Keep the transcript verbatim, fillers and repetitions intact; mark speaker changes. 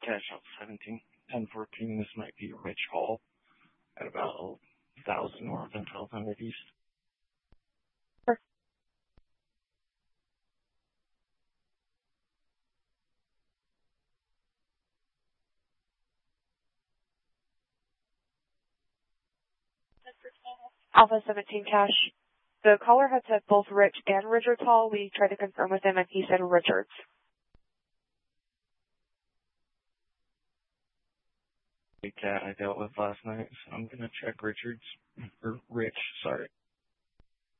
Speaker 1: Cash out seventeen. ten fourteen, this might be a Rich Hall at about one thousand north and twelve hundred east.
Speaker 2: Alpha seventeen Cash. The caller had said both Rich and Richards Hall. We tried to confirm with him and he said Richards.
Speaker 1: The cat I dealt with last night, so I'm gonna check Richards, or Rich, sorry.